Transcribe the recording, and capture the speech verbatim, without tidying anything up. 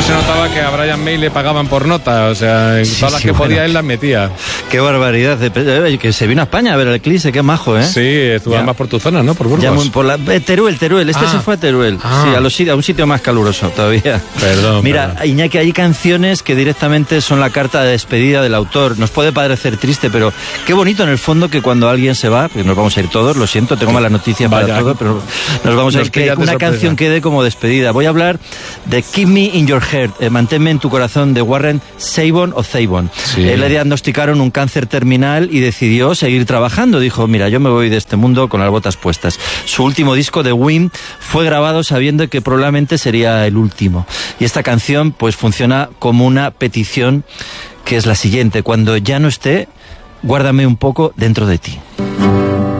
se notaba que a Brian May le pagaban por nota, o sea, en Sí, todas las sí, que bueno. podía él las metía. Qué barbaridad. De, que se vino a España a ver el Eclipse, qué majo, ¿eh? Sí, estuvo Ya. además por tu zona, ¿no? Por Burgos. Ya muy- por la, eh, Teruel, Teruel, este Ah. se fue a Teruel, Ah. sí, a, los, sit- a un sitio más caluroso todavía. Perdón, Mira, perdón. Iñaki, hay canciones que directamente son la carta de despedida del autor. Nos puede parecer triste, pero qué bonito en el fondo que cuando alguien se va, porque nos vamos a ir todos, lo siento, tengo malas noticias para Vaya. todo, pero nos vamos a Nos ir, que pillas de una sorpresa. canción quede como despedida. Voy a hablar de Keep Me in Your Heart, eh, manténme en tu corazón, de Warren Zevon o Zevon. Sí. Eh, le diagnosticaron un cáncer terminal y decidió seguir trabajando. Dijo, mira, yo me voy de este mundo con las botas puestas. Su último disco, The Wind, fue grabado sabiendo que probablemente sería el último. Y esta canción pues funciona como una petición, que es la siguiente: cuando ya no esté, guárdame un poco dentro de ti.